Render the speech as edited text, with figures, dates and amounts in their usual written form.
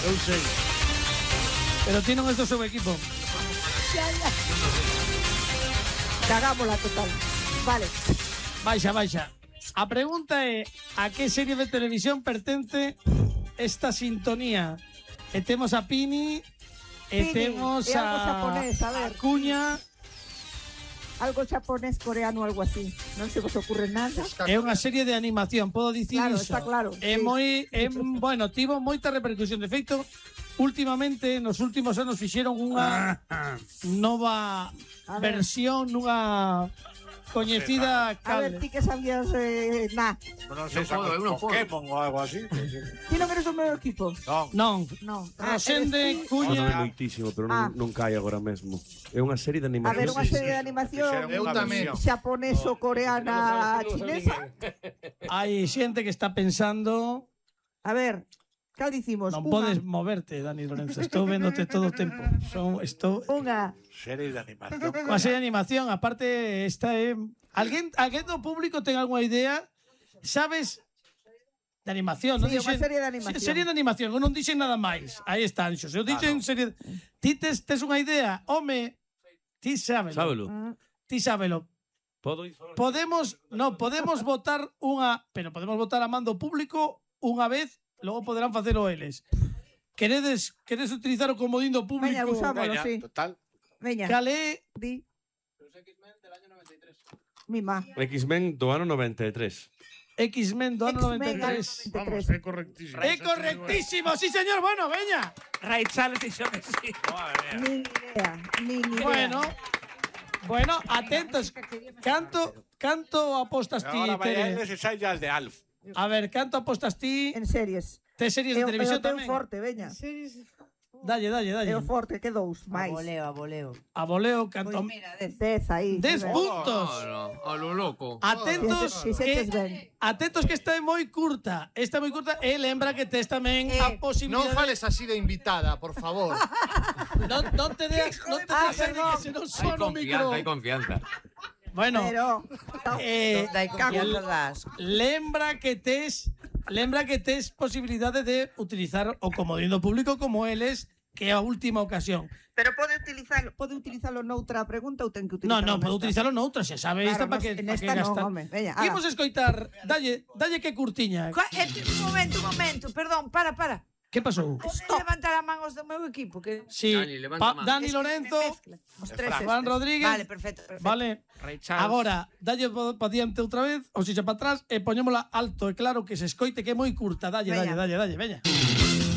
Eu sei. Pero ti non és do seu equipo. Cagámola total. Vale. Baixa. A pregunta é a que serie de televisión pertence esta sintonía? E temos a Pini, e Pini, temos é algo xaponés, a ver. Cuña. Algo xaponés, coreano, algo así. Non se vos ocurre nada. É unha serie de animación, podo dicir Claro, iso. está claro. É moi, bueno, tivo moita repercusión. De feito, últimamente, nos últimos anos fixeron unha nova versión nunha coñecida A ver, ti que sabías na. Non sei, Pokémon ou algo así. Ti non eres do meu equipo? Non. Non. Rosende, Mola Cuña. moitísimo, pero non cae agora mesmo. É unha serie de A animación. ver, unha serie de animación xaponesa, coreana, chinesa. Hai xente que está pensando. A ver, cal dicimos? Non podes moverte, Dani Lorenzo. Estou véndote todo o tempo. Unha serie de animación. Unha serie de animación, aparte esta é alguén do público ten algunha idea? Sabes? De animación, non Sí, dixen. unha serie de animación. Serie de animación, eu non dixen nada máis. Aí está, Anxo. Se eu dixen serie. Ti tes unha idea? Home, ti sábelo. Sábelo. Ti sábelo. Podemos votar unha, pero podemos votar a mando público unha vez, logo poderán facelo eles. Queredes utilizar o comodín do público? Veña, usámolo, sí. Total. Veña. Calé. Di. Los X-Men del año 93. Mima. X-Men do ano 93. X-Men do ano 93. Vamos, é correctísimo. É correctísimo, sí, señor. Bueno, veña. Ray Charles dixo que sí. Ni idea. Bueno, atentos. Canto apostas ti, Ahora vai a Tere? eles e sai as de Alf. A ver, canto apostas ti? En series. Tes series de televisión tamén? forte, veña. Dalle. É o forte, que dous, máis. A voleo. A voleo, canto. Pois mira, 10 aí. 10 puntos. A lo loco. Atentos, atentos que esta é moi curta. Esta é moi curta e lembra que tes tamén a posibilidade. Non fales así de invitada, por favor. Non te deas que se non sono o micro. Hai confianza. Bueno, Dai confianza das. lembra que tes posibilidade de utilizar o comodín do público como eles, que é a última ocasión. Pero pode utilizalo noutra pregunta ou ten que utilizalo? Non, pode utilizalo noutra, xa sabe, esta para que nesta non, gastar. home. Veña, Imos escoitar, dalle que curtiña. Un momento, perdón, para. Que pasou? Levantar a man os do meu equipo que Sí, Dani, levanta a man. Dani Lorenzo, os tres. Juan Rodríguez. Vale, perfecto. Vale. Agora, dalle pa diante outra vez, ou sexa para atrás, e poñémola alto e claro que se escoite que é moi curta. Dalle, veña.